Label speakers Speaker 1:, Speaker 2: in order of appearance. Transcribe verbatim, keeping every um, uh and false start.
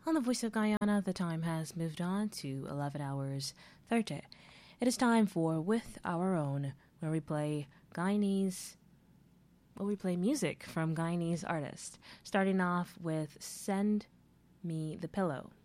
Speaker 1: On the Voice of Guyana, the time has moved on to eleven hours thirty. It is time for With Our Own, where we play Guyanese, well, we play music from Guyanese artists, starting off with Send Me the Pillow.